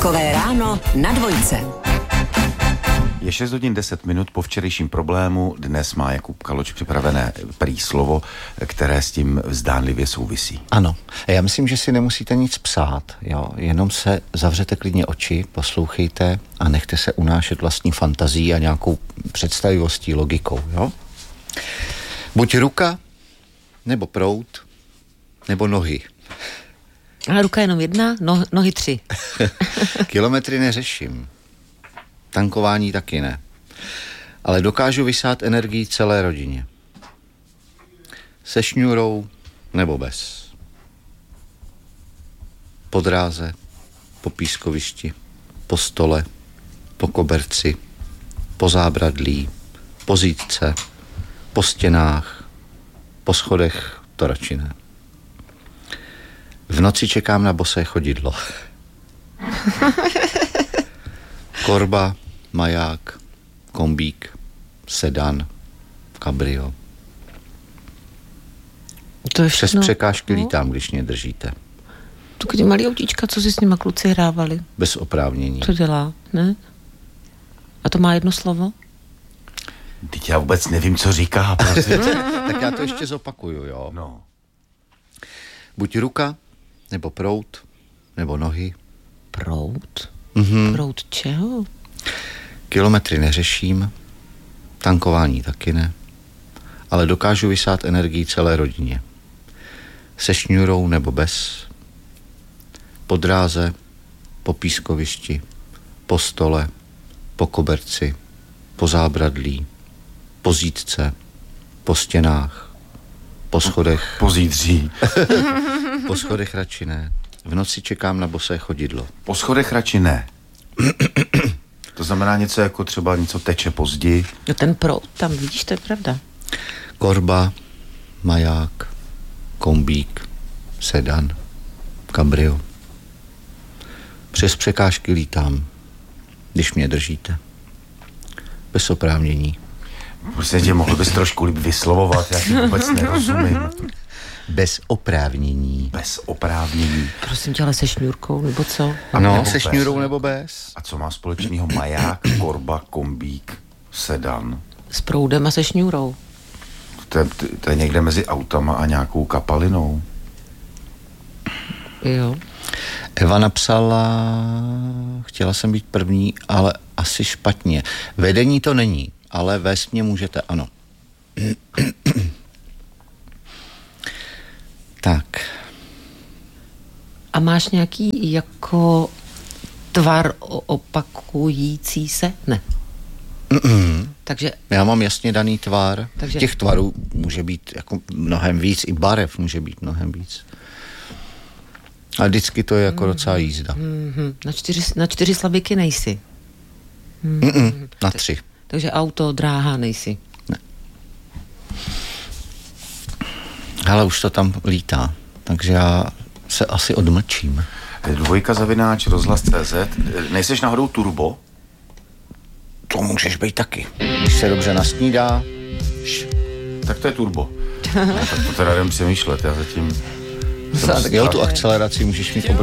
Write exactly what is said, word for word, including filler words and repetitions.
Takové ráno na dvojce. Je šest hodin deset minut po včerejším problému. Dnes má Jakub Kaloč připravené prý slovo, které s tím zdánlivě souvisí. Ano. Já myslím, že si nemusíte nic psát. Jo? Jenom se zavřete klidně oči, poslouchejte a nechte se unášet vlastní fantazí a nějakou představivostí, logikou. Jo? Buď ruka, nebo proud, nebo nohy. Ale ruka jenom jedna, no, nohy tři. Kilometry neřeším. Tankování taky ne. Ale dokážu vysát energii celé rodině. Se šňůrou nebo bez. Po dráze, po pískovišti, po stole, po koberci, po zábradlí, po zítce, po stěnách, po schodech, to radši ne. V noci čekám na bosé chodidlo. Korba, maják, kombík, sedan, kabrio. To je Přes všechno. překážky lítám, když mě držíte. Tu když malý autíčka, co si s nima kluci hrávali. Bez oprávnění. Co dělá, ne? A to má jedno slovo? Teď já vůbec nevím, co říká. Tak já to ještě zopakuju, jo. No. Buď ruka, nebo proud, nebo nohy. Proud? Mhm. Proud čeho? Kilometry neřeším, tankování taky ne, ale dokážu vysát energii celé rodině. Se šňůrou nebo bez, po dráze, po pískovišti, po stole, po koberci, po zábradlí, po zítce, po stěnách, po schodech. Po zítří. Po schodech radši ne. V noci čekám na bosé chodidlo. Po schodech radši ne. To znamená něco jako třeba něco teče po zdi. No ten proud, tam vidíš, to je pravda. Korba, maják, kombík, sedan, kabrio. Přes překážky lítám, když mě držíte. Bez oprávnění. Prostě tě mohl bys trošku líp vyslovovat, já ti vůbec nerozumím. Bez oprávnění. Bez oprávnění. Prosím tě, ale se šňůrkou, nebo co? No, nebo se bez. šňůrou nebo bez. A co má společného maják, korba, kombík, sedan? S proudem a se šňůrou. To je, to je někde mezi autama a nějakou kapalinou. Jo. Eva napsala, chtěla jsem být první, ale asi špatně. Vedení to není, ale vést mě můžete, ano. Tak. A máš nějaký jako tvar opakující se? Ne. Mm-mm. Takže Já mám jasně daný tvar. Takže... Těch tvarů může být jako mnohem víc, i barev může být mnohem víc. A vždycky to je jako mm-hmm. docela jízda. Mm-hmm. Na, čtyři, na čtyři slabiky nejsi. Mm-mm. Na tři. Takže auto, dráha nejsi. Ne. Ale už to tam lítá, takže já se asi odmlčím. Dvojka zavináč rozhlas tečka cé zet. Nejseš náhodou turbo? To můžeš být taky. Když se dobře nasnídá. Tak to je turbo. No, tak to teda jdem přemýšlet, já zatím... Jo, tu akceleraci můžeš mít obrovskou.